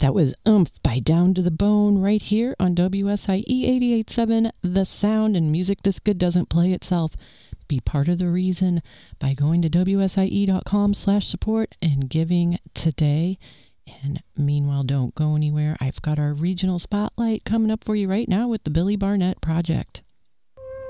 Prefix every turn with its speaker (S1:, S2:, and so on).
S1: That was Oomph by Down to the Bone right here on WSIE 88.7, The Sound, and music this good doesn't play itself. Be part of the reason by going to WSIE.com/support and giving today. And meanwhile, don't go anywhere. I've got our regional spotlight coming up for you right now with the Billy Barnett Project.